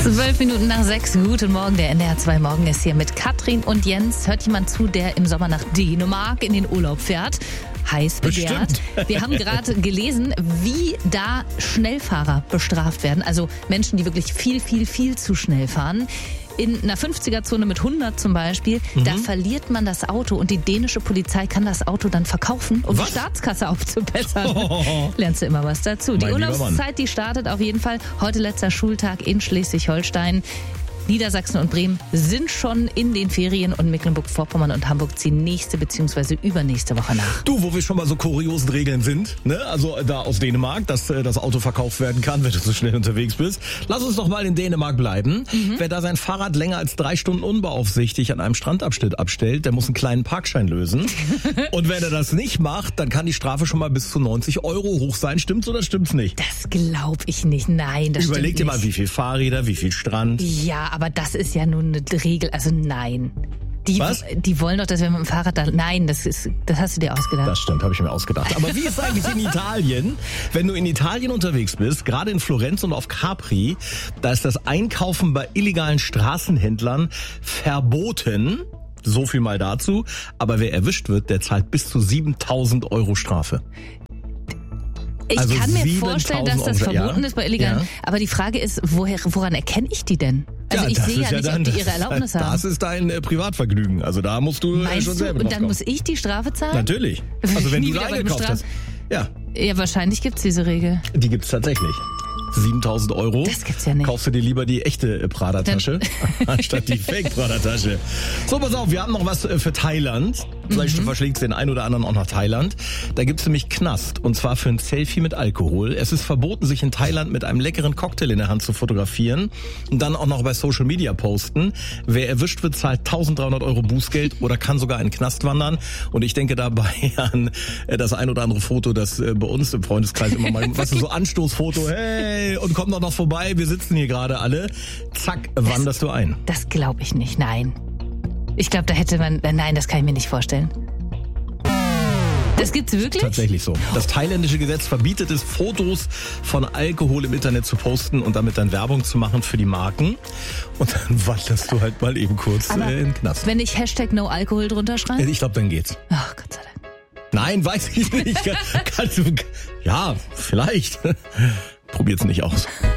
5:12. Guten Morgen, der NDR 2 Morgen ist hier mit Katrin und Jens. Hört jemand zu, der im Sommer nach Dänemark in den Urlaub fährt? Heiß begehrt. Wir haben gerade gelesen, wie da Schnellfahrer bestraft werden. Also Menschen, die wirklich viel zu schnell fahren. In einer 50er-Zone mit 100 zum Beispiel, da verliert man das Auto und die dänische Polizei kann das Auto dann verkaufen, um die Staatskasse aufzubessern. Lernst du immer was dazu. Die Urlaubszeit, die startet auf jeden Fall. Heute letzter Schultag in Schleswig-Holstein. Niedersachsen und Bremen sind schon in den Ferien und Mecklenburg-Vorpommern und Hamburg ziehen nächste bzw. übernächste Woche nach. Du, wo wir schon mal so kuriosen Regeln sind, ne? Also da aus Dänemark, dass das Auto verkauft werden kann, wenn du so schnell unterwegs bist. Lass uns doch mal in Dänemark bleiben. Wer da sein Fahrrad länger als 3 Stunden unbeaufsichtigt an einem Strandabschnitt abstellt, der muss einen kleinen Parkschein lösen. Und wenn er das nicht macht, dann kann die Strafe schon mal bis zu 90 € hoch sein. Stimmt's oder stimmt's nicht? Das glaube ich nicht. Nein, das Überleg stimmt dir nicht. mal, wie viel Fahrräder, wie viel Strand. Ja, aber das ist ja nun eine Regel. Also nein. Was? Die wollen doch, dass wir mit dem Fahrrad da... Nein, das hast du dir ausgedacht. Das stimmt, habe ich mir ausgedacht. Aber wie ist eigentlich in Italien? Wenn du in Italien unterwegs bist, gerade in Florenz und auf Capri, da ist das Einkaufen bei illegalen Straßenhändlern verboten. So viel mal dazu. Aber wer erwischt wird, der zahlt bis zu 7.000 € Strafe. Ich Also kann mir vorstellen, dass das 7.000 verboten ist bei illegalen. Ja. Aber die Frage ist, woran erkenne ich die denn? Also ich das sehe ist ja nicht, dann, ob die ihre Erlaubnis haben. Das ist dein Privatvergnügen. Also da musst du Meinst schon du? selber Und drauf dann kommen. muss ich die Strafe zahlen? Natürlich. Also wenn Nie du wieder da bei dem eingekauft hast. Ja, Ja, wahrscheinlich gibt's diese Regel. die gibt's tatsächlich. 7.000 €. Das gibt's ja nicht. Kaufst du dir lieber die echte Prada-Tasche anstatt die Fake-Prada-Tasche. So, pass auf, wir haben noch was für Thailand. Vielleicht verschlägt's den einen oder anderen auch nach Thailand. Da gibt's nämlich Knast. Und zwar für ein Selfie mit Alkohol. Es ist verboten, sich in Thailand mit einem leckeren Cocktail in der Hand zu fotografieren. Und dann auch noch bei Social Media posten. Wer erwischt wird, zahlt 1.300 € Bußgeld oder kann sogar in den Knast wandern. Und ich denke dabei an das ein oder andere Foto, das bei uns im Freundeskreis immer mal, was ist so Anstoßfoto, hey, und komm doch noch vorbei, wir sitzen hier gerade alle. Zack, wanderst du ein. Das glaube ich nicht, nein. Ich glaube, da hätte man... Nein, das kann ich mir nicht vorstellen. Das gibt's wirklich? Tatsächlich so. Das thailändische Gesetz verbietet es, Fotos von Alkohol im Internet zu posten und damit dann Werbung zu machen für die Marken. Und dann wanderst du halt mal eben kurz in den Knast. Wenn ich #NoAlkohol drunter schreibe? Ich glaube, dann geht's. Ach, Gott sei Dank. Nein, weiß ich nicht. Kannst du, ja, vielleicht. Probiert's nicht aus.